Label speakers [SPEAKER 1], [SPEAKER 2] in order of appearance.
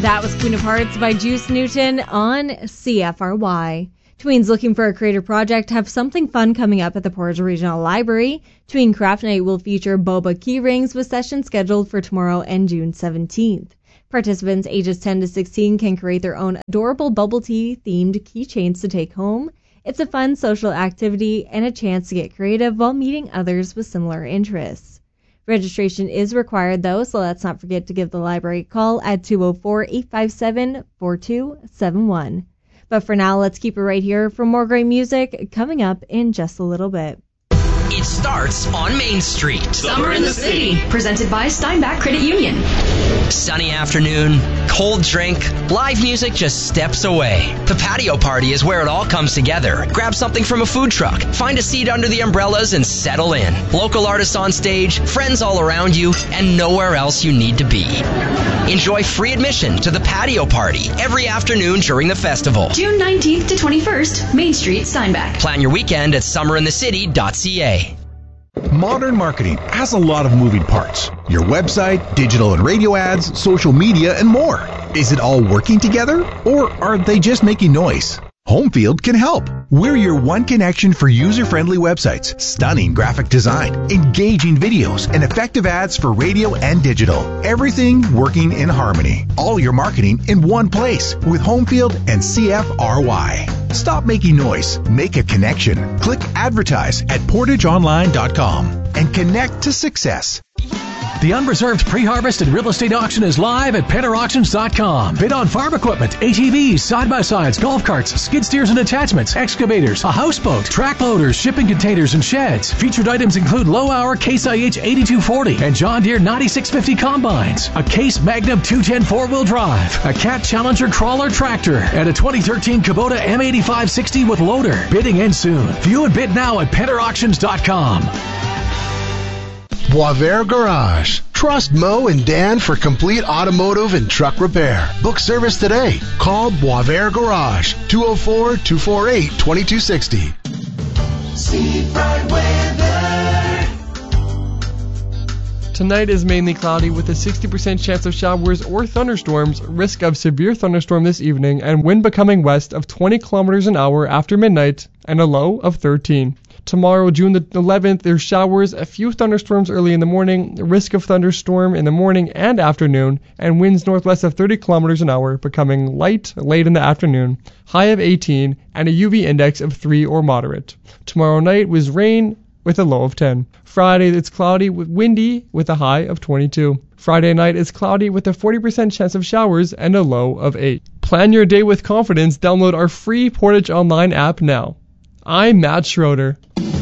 [SPEAKER 1] That was Queen of Hearts by Juice Newton on CFRY. Tweens looking for a creative project have something fun coming up at the Portage Regional Library. Tween Craft Night will feature boba key rings with sessions scheduled for tomorrow and June 17th. Participants ages 10 to 16 can create their own adorable bubble tea themed keychains to take home. It's a fun social activity and a chance to get creative while meeting others with similar interests. Registration is required, though, so let's not forget to give the library a call at 204-857-4271. But for now, let's keep it right here for more great music coming up in just a little bit.
[SPEAKER 2] It starts on Main Street.
[SPEAKER 3] Summer in the City, presented by Steinbach Credit Union.
[SPEAKER 2] Sunny afternoon, cold drink, live music just steps away. The patio party is where it all comes together. Grab something from a food truck, find a seat under the umbrellas and settle in. Local artists on stage, friends all around you, and nowhere else you need to be. Enjoy free admission to the patio party every afternoon during the festival.
[SPEAKER 3] June 19th to 21st, Main Street, Steinbach.
[SPEAKER 2] Plan your weekend at summerinthecity.ca.
[SPEAKER 4] Modern marketing has a lot of moving parts. Your website, digital and radio ads, social media, and more. Is it all working together, or are they just making noise? Homefield can help. We're your one connection for user-friendly websites, stunning graphic design, engaging videos, and effective ads for radio and digital. Everything working in harmony. All your marketing in one place with Homefield and CFRY. Stop making noise. Make a connection. Click advertise at portageonline.com and connect to success.
[SPEAKER 5] The Unreserved Pre-Harvest and Real Estate Auction is live at PennerAuctions.com. Bid on farm equipment, ATVs, side-by-sides, golf carts, skid steers and attachments, excavators, a houseboat, track loaders, shipping containers, and sheds. Featured items include low-hour Case IH 8240 and John Deere 9650 combines, a Case Magnum 210 4-wheel drive, a Cat Challenger crawler tractor, and a 2013 Kubota M8560 with loader. Bidding ends soon. View and bid now at PennerAuctions.com.
[SPEAKER 6] Boisvert Garage. Trust Mo and Dan for complete automotive and truck repair. Book service today. Call Boisvert Garage, 204-248-2260.
[SPEAKER 7] Seafront weather.
[SPEAKER 8] Tonight is mainly cloudy with a 60% chance of showers or thunderstorms, risk of severe thunderstorm this evening, and wind becoming west of 20 kilometers an hour after midnight, and a low of 13. Tomorrow, June the 11th, there's showers, a few thunderstorms early in the morning, risk of thunderstorm in the morning and afternoon, and winds northwest of 30 kilometers an hour, becoming light late in the afternoon, high of 18, and a UV index of 3 or moderate. Tomorrow night was rain with a low of 10. Friday, it's cloudy with windy with a high of 22. Friday night is cloudy with a 40% chance of showers and a low of 8. Plan your day with confidence. Download our free Portage Online app now. I'm Matt Schroeder.